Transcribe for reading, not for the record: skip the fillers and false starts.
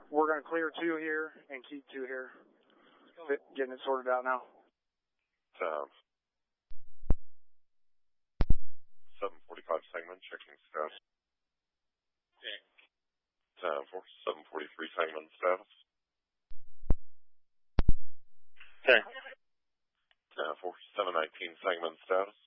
We're going to clear 2 here and keep 2 here. Getting it sorted out now. 745 segment, checking status. 743 segment status. Okay. 719 segment status.